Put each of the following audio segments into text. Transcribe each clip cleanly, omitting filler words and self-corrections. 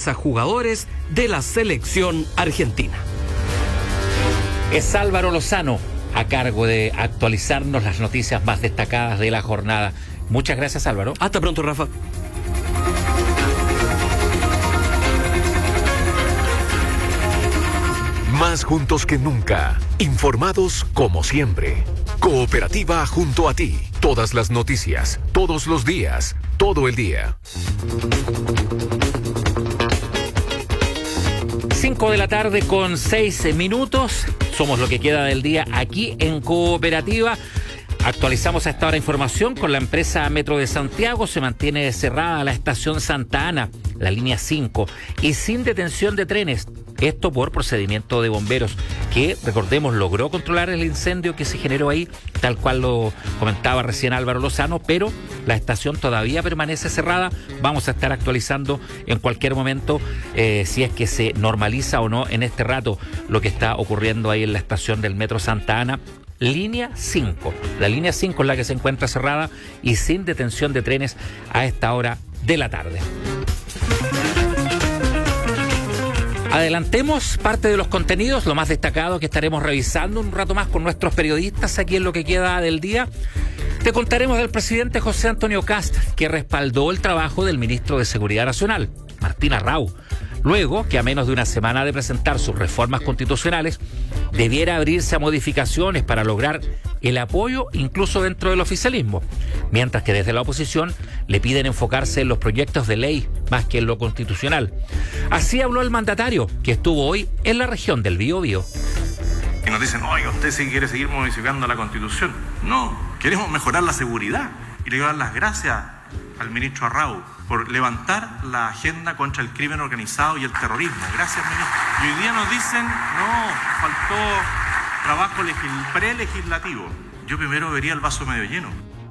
jugadores de la selección argentina. Es Álvaro Lozano a cargo de actualizarnos las noticias más destacadas de la jornada. Muchas gracias, Álvaro. Hasta pronto, Rafa. Más juntos que nunca, informados como siempre. Cooperativa junto a ti. Todas las noticias, todos los días, todo el día. 5 de la tarde con 6 minutos. Somos lo que queda del día aquí en Cooperativa. Actualizamos a esta hora información con la empresa Metro de Santiago. Se mantiene cerrada la estación Santa Ana, la línea 5, y sin detención de trenes. Esto por procedimiento de bomberos, que, recordemos, logró controlar el incendio que se generó ahí, tal cual lo comentaba recién Álvaro Lozano, pero la estación todavía permanece cerrada. Vamos a estar actualizando en cualquier momento si es que se normaliza o no en este rato lo que está ocurriendo ahí en la estación del Metro Santa Ana. Línea 5. La línea 5 es la que se encuentra cerrada y sin detención de trenes a esta hora de la tarde. Adelantemos parte de los contenidos, lo más destacado que estaremos revisando un rato más con nuestros periodistas aquí en lo que queda del día. Te contaremos del presidente José Antonio Kast, que respaldó el trabajo del ministro de Seguridad Nacional, Martín Arrau, luego que a menos de una semana de presentar sus reformas constitucionales, debiera abrirse a modificaciones para lograr el apoyo incluso dentro del oficialismo, mientras que desde la oposición le piden enfocarse en los proyectos de ley más que en lo constitucional. Así habló el mandatario, que estuvo hoy en la región del Biobío. Y nos dicen, oiga, usted sí quiere seguir modificando la Constitución. No, queremos mejorar la seguridad. Y le quiero dar las gracias al ministro Arrau por levantar la agenda contra el crimen organizado y el terrorismo. Gracias, ministro. Y hoy día nos dicen, no, faltó trabajo prelegislativo. Yo primero vería el vaso medio lleno.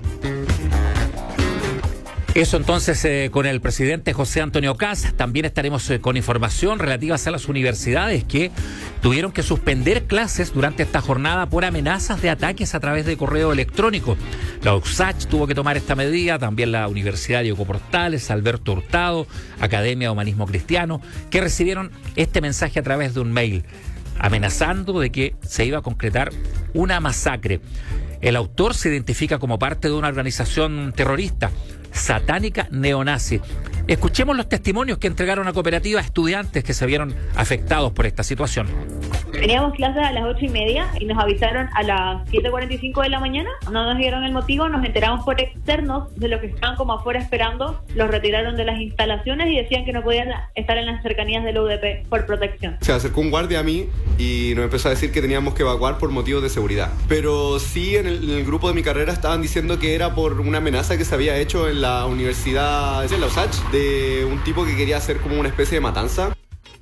Eso entonces con el presidente José Antonio Kast. También estaremos con información relativa a las universidades que tuvieron que suspender clases durante esta jornada por amenazas de ataques a través de correo electrónico. La USACH tuvo que tomar esta medida, también la Universidad Diego Portales, Alberto Hurtado, Academia de Humanismo Cristiano, que recibieron este mensaje a través de un mail, amenazando de que se iba a concretar una masacre. El autor se identifica como parte de una organización terrorista, satánica neonazi. Escuchemos los testimonios que entregaron a Cooperativa estudiantes que se vieron afectados por esta situación. Teníamos clases a las 8:30 y nos avisaron a las 7:45 de la mañana. No nos dieron el motivo, nos enteramos por externos de los que estaban como afuera esperando. Los retiraron de las instalaciones y decían que no podían estar en las cercanías del UDP por protección. Se acercó un guardia a mí y nos empezó a decir que teníamos que evacuar por motivos de seguridad. Pero sí, en el grupo de mi carrera estaban diciendo que era por una amenaza que se había hecho en la universidad, en la USACH, de un tipo que quería hacer como una especie de matanza.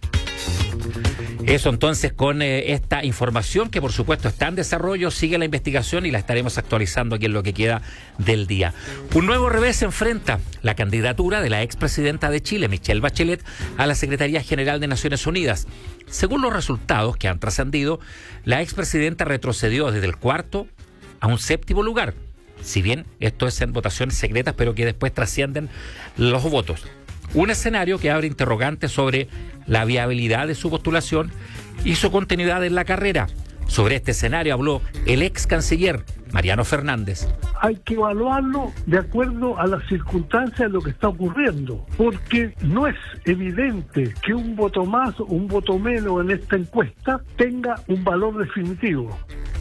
Eso entonces con esta información que por supuesto está en desarrollo, sigue la investigación y la estaremos actualizando aquí en lo que queda del día. Un nuevo revés enfrenta la candidatura de la expresidenta de Chile, Michelle Bachelet, a la Secretaría General de Naciones Unidas. Según los resultados que han trascendido, la expresidenta retrocedió desde el 4º a un 7º lugar. Si bien esto es en votaciones secretas, pero que después trascienden los votos. Un escenario que abre interrogantes sobre la viabilidad de su postulación y su continuidad en la carrera. Sobre este escenario habló el ex canciller Mariano Fernández. Hay que evaluarlo de acuerdo a las circunstancias de lo que está ocurriendo, porque no es evidente que un voto más o un voto menos en esta encuesta tenga un valor definitivo.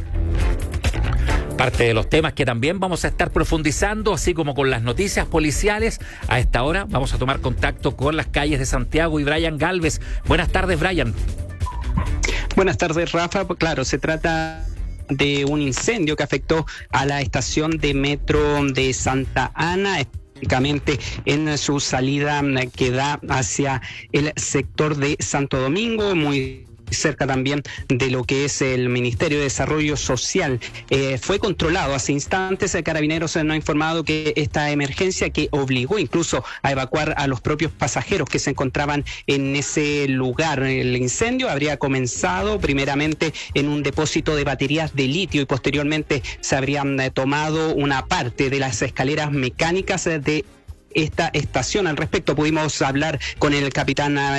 Parte de los temas que también vamos a estar profundizando, así como con las noticias policiales. A esta hora vamos a tomar contacto con las calles de Santiago y Brian Galvez. Buenas tardes, Brian. Buenas tardes, Rafa. Claro, se trata de un incendio que afectó a la estación de metro de Santa Ana, específicamente en su salida que da hacia el sector de Santo Domingo, muy cerca también de lo que es el Ministerio de Desarrollo Social. Fue controlado hace instantes. Carabineros nos ha informado que esta emergencia, que obligó incluso a evacuar a los propios pasajeros que se encontraban en ese lugar. El incendio habría comenzado primeramente en un depósito de baterías de litio y posteriormente se habrían tomado una parte de las escaleras mecánicas de esta estación. Al respecto pudimos hablar con el capitán